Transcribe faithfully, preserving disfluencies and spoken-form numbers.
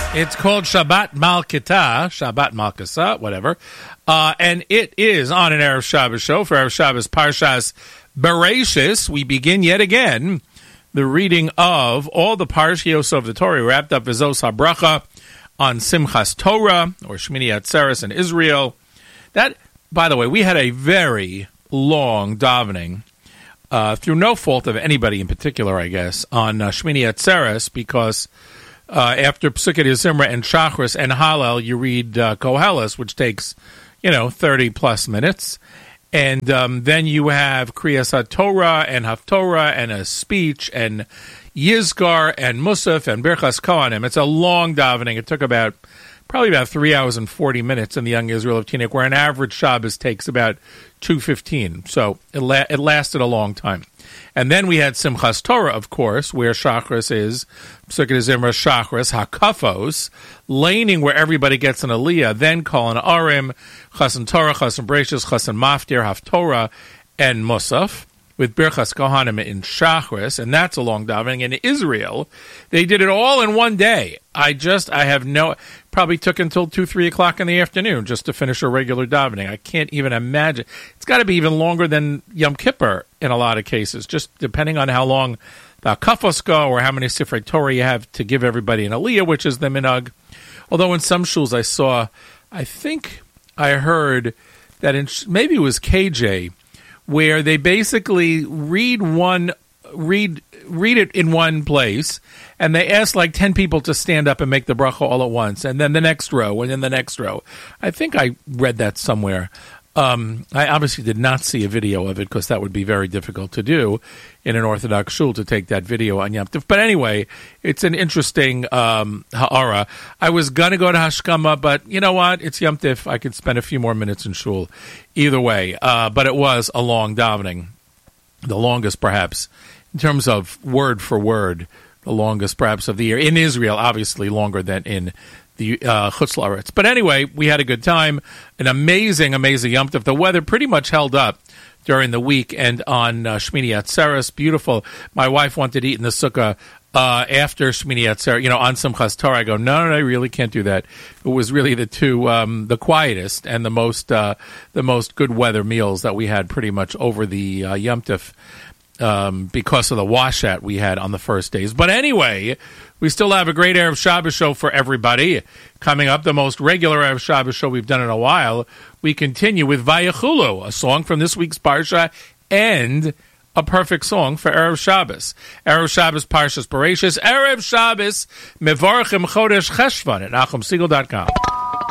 It's called Shabbat Malkitah, Shabbat Malkasa, whatever. Uh, and it is on an Erev Shabbos show for Erev Shabbos Parshas Bereshis. We begin yet again the reading of all the Parshios of the Torah, wrapped up Vizos HaBracha on Simchas Torah, or Shmini Atzeres in Israel. That, by the way, we had a very long davening, uh, through no fault of anybody in particular, I guess, on uh, Shmini Atzeres, because uh, after Pesukei Zimra and Shachris and Hallel, you read uh, Koheles, which takes, you know, thirty plus minutes. And um, then you have Kriyas HaTorah and Haftorah and a speech and Yizkar and Musaf and Birchas Kohanim. It's a long davening. It took about probably about three hours and forty minutes in the Young Israel of Teaneck, where an average Shabbos takes about two fifteen. So it, la- it lasted a long time. And then we had Simchas Torah, of course, where Shachris is, Pesukei Zimra, Shachris, Hakafos, laning where everybody gets an Aliyah, then Kol and Arim, Chasan Torah, Chasan Bereshis, Chasan Maftir, Haftorah, and Musaf, with Birchas Kohanim in Shachris, and that's a long davening. In Israel, they did it all in one day. I just, I have no, probably took until two, three o'clock in the afternoon just to finish a regular davening. I can't even imagine. It's got to be even longer than Yom Kippur in a lot of cases, just depending on how long the Kafos go or how many Sifrei Torah you have to give everybody an Aliyah, which is the minhag. Although in some shuls I saw, I think I heard that in, maybe it was K J, where they basically read one, read read it in one place, and they ask like ten people to stand up and make the bracha all at once, and then the next row, and then the next row. I think I read that somewhere. Um, I obviously did not see a video of it, because that would be very difficult to do in an Orthodox shul, to take that video on Yom Tov. But anyway, it's an interesting um, ha'ara. I was going to go to Hashkama, but you know what? It's Yom Tov. I could spend a few more minutes in shul. Either way. Uh, but it was a long davening. The longest, perhaps, in terms of word for word, the longest, perhaps, of the year. In Israel, obviously, longer than in the uh, Chutz La'aretz. But anyway, we had a good time. An amazing, amazing Yom Tov. The weather pretty much held up during the week, and on uh, Shmini Atzeres, beautiful. My wife wanted to eat in the sukkah uh, after Shmini Atzeres, you know, on Simchas Torah. I go, no, no, no, I really can't do that. It was really the two, um, the quietest and the most, uh, the most good weather meals that we had pretty much over the uh, Yom Tov. Um, because of the washout we had on the first days. But anyway, we still have a great Erev Shabbos show for everybody. Coming up, the most regular Erev Shabbos show we've done in a while. We continue with Vayachulu, a song from this week's Parsha, and a perfect song for Erev Shabbos. Erev Shabbos Parshas Bereshis, Erev Shabbos Mevorachim Chodesh Cheshvan at Nachum Segal dot com.